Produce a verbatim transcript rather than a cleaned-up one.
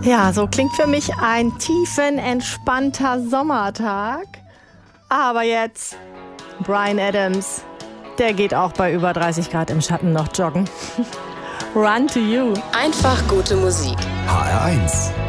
Ja, so klingt für mich ein tiefenentspannter Sommertag. Aber jetzt Bryan Adams, der geht auch bei über dreißig Grad im Schatten noch joggen. Run to You. Einfach gute Musik. H R eins.